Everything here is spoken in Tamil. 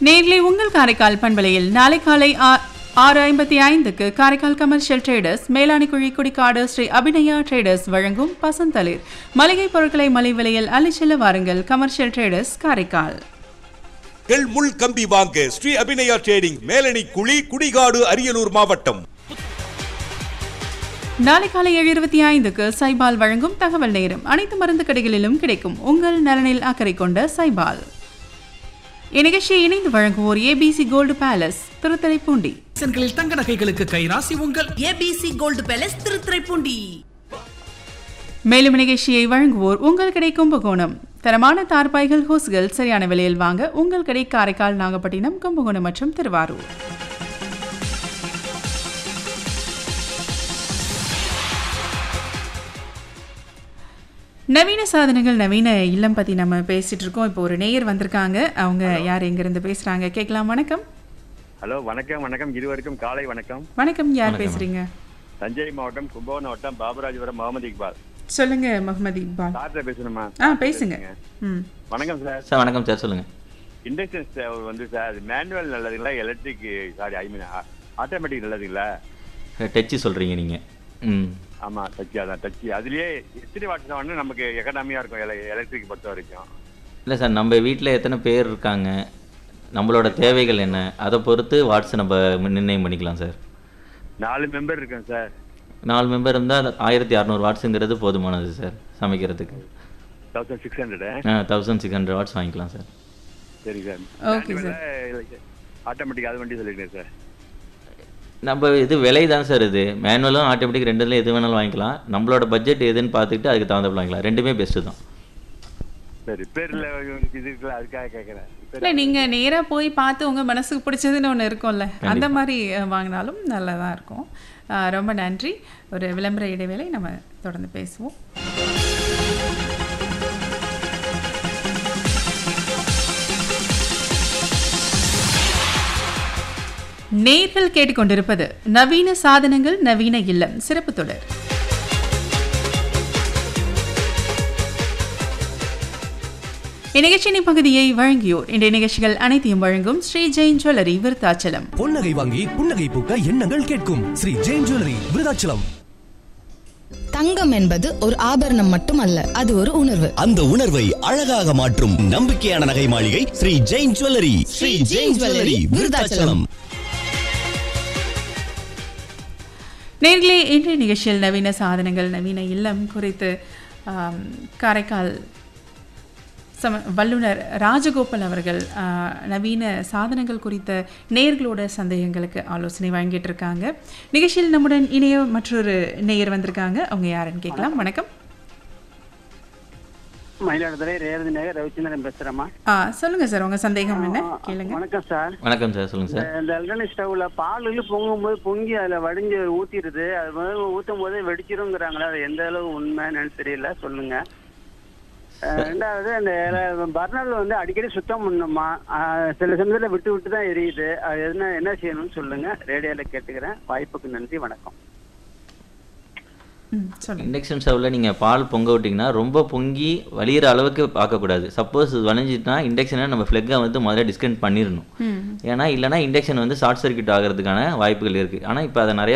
நேர்களை உங்கள் காரைக்கால் பண்பலையில் நாளை காலை 6:55க்கு Karaikal commercial traders மேலாணிக்குழி Kudikadu Sri Abhinaya traders வழங்கும் பசந்தளிர் மளிகை பொருட்களை மலிவு விலையில் அள்ளிச்செல்ல வாருங்கள். Commercial traders Karaikal. முள் கம்பி வாங்க ஸ்ரீ அபிநயா ட்ரேடிங் மேலணி குழி குடிகாடு அரியலூர் மாவட்டம். நாளை காலை 7:25க்கு சைபால் வழங்கும் தகவல் நேரம். அனைத்து மருந்து கடைகளிலும் கிடைக்கும். உங்கள் நலனில் அக்கறை கொண்ட சைபால். இந்நிகழ்ச்சியை இணைந்து வழங்குவோர் ஏபிசி கோல்டு பேலஸ் திருத்துறைப்பூண்டி. தங்க நகைகளுக்கு கைராசி உங்கள் ஏபிசி கோல்டு பேலஸ் திருத்துறைப்பூண்டி. மேலும் நிகழ்ச்சியை வழங்குவோர் உங்கள் கடை கும்பகோணம். தரமான தார்பாய்கள் ஹோஸ்கள் சரியான விலையில் வாங்க உங்கள் கடை காரைக்கால், நாகப்பட்டினம், கும்பகோணம் மற்றும் திருவாரூர். நவீன சாதனங்கள் நவீன இல்லம் பற்றி நம்ம பேசிட்டு இருக்கோம். இப்போ ஒரு நேயர் வந்திருக்காங்க. அவங்க யார், எங்கிருந்து பேசுறாங்க கேட்கலாம். வணக்கம். ஹலோ, வணக்கம். வணக்கம் இருவருக்கும் காலை வணக்கம். வணக்கம், யார் பேசுறீங்க? தஞ்சை மாவட்டம் கும்பகோணம் வட்டம் பாபராஜபுரம் முகமது இக்பால். சொல்லுங்க முகமது இக்பால். சார் பேசணுமா? பேசுங்க. வணக்கம் சார். சார் வணக்கம் சார், சொல்லுங்க. இண்டக்ஷன் ஸ்டவ் வந்து sir manual நல்லதுங்களா, electric automatic நல்லதுங்களா? Dutch சொல்றீங்க நீங்க? ஆமா, டச்சு. அதான் டச்சு. அதுலயே எத்தனை வாட்ஸ் தான் நமக்கு எக்கனாமியா இருக்கும் எலக்ட்ரிக் பொறுத்த வரைக்கும்? இல்லை சார், நம்ம வீட்டில் எத்தனை பேர் இருக்காங்க, நம்மளோட தேவைகள் என்ன, அதை பொறுத்து வாட்ஸ் நம்ம நிர்ணயம் பண்ணிக்கலாம் சார். 4 மெம்பர் இருக்கேன் சார். 4 மெம்பர் இருந்தால் 1600 வாட்ஸுங்கிறது போதுமானது சார் சமைக்கிறதுக்கு. 1600 வாட்ஸ் வாங்கிக்கலாம் சார். சரி சார். Okay sir. ஆட்டோமேட்டிக் அது வண்டி சொல்லிடுங்க சார். நம்ம இது விலை தான் சார். இது மேனுவலும் ஆட்டோமேட்டிக் ரெண்டுல எது வேணாலும் வாங்கிக்கலாம். நம்மளோட பட்ஜெட் எதுன்னு பார்த்துக்கிட்டு அதுக்கு தகுந்த வாங்கிக்கலாம். ரெண்டுமே பெஸ்ட்டு தான். சரி, பேரில் இது இருக்குல்ல, அதுக்காக கேட்குறேன். இல்லை, நீங்கள் நேராக போய் பார்த்து உங்கள் மனசுக்கு பிடிச்சதுன்னு ஒன்று இருக்கும்ல, அந்த மாதிரி வாங்கினாலும் நல்லா தான் இருக்கும். ரொம்ப நன்றி. ஒரு விளம்பர இடைவேளை, நம்ம தொடர்ந்து பேசுவோம். நேர்கள் கேட்டுக்கொண்டிருப்பது நவீன சாதனங்கள் நவீன இல்லம் சிறப்பு தொடர். இந்நிகழ்ச்சியின் பகுதியை வழங்கியோர். இன்றைய நிகழ்ச்சிகள் அனைத்தையும் வழங்கும் ஸ்ரீ ஜெயின் ஜுவல்லரி விருத்தாச்சலம். பொன்னகை வாங்கி புன்னகை பூக்க எண்ணங்கள் கேட்கும் ஸ்ரீ ஜெயின் ஜுவல்லரி விருத்தாச்சலம். தங்கம் என்பது ஒரு ஆபரணம் மட்டுமல்ல, அது ஒரு உணர்வு. அந்த உணர்வை அழகாக மாற்றும் நம்பிக்கையான நகை மாளிகை ஸ்ரீ ஜெயின் ஜுவல்லரி. ஸ்ரீ ஜெயின் ஜுவல்லரி விருத்தாச்சலம். நேர்களே, இன்றைய நிகழ்ச்சியில் நவீன சாதனங்கள் நவீன இல்லம் குறித்து காரைக்கால் வல்லுநர் ராஜகோபால் அவர்கள் நவீன சாதனங்கள் குறித்த நேயர்களோட சந்தேகங்களுக்கு ஆலோசனை வழங்கிட்டு இருக்காங்க. நிகழ்ச்சியில் நம்முடன் இணைய மற்றொரு நேயர் வந்திருக்காங்க. அவங்க யாருன்னு கேட்கலாம். வணக்கம். மயிலாடுதுறை ரேவதி நகர் ரவிச்சந்திரன் பேசுறேம்மா. சொல்லுங்க சார், உங்க சந்தேகம் என்ன கேளுங்க. வணக்கம் சார். வணக்கம் சார், சொல்லுங்க சார். இந்த எலக்ட்ரானிக் ஸ்டவ்ல பால் பொங்கும்போது பொங்கி அதுல வடிஞ்சு ஊத்திடுது, அது ஊத்தும் போது வெடிச்சிருங்கிறாங்களா, அது எந்த அளவு உண்மைன்னு தெரியல, சொல்லுங்க. ரெண்டாவது, அந்த பர்னர்ல அடிக்கடி சுத்தம் பண்ணணுமா, சில சமயத்துல விட்டு விட்டு தான் எரியுது, அது என்ன செய்யணும்னு சொல்லுங்க. ரேடியோல கேட்டுக்கிறேன். வாய்ப்புக்கு நன்றி, வணக்கம். இண்டக்ஷன் ஸ்டவ்வில் நீங்கள் பால் பொங்க விட்டிங்கன்னா ரொம்ப பொங்கி வலிகிற அளவுக்கு பார்க்கக்கூடாது. சப்போஸ் வலிஞ்சிட்டுனா இண்டக்ஷனை நம்ம ஃப்ளெக்கை முதல்ல டிஸ்கனெக்ட் பண்ணிடணும். ஏன்னா இல்லைனா இண்டக்ஷன் ஷார்ட் சர்க்யூட் ஆகிறதுக்கான வாய்ப்புகள் இருக்குது. ஆனால் இப்போ அதை நிறைய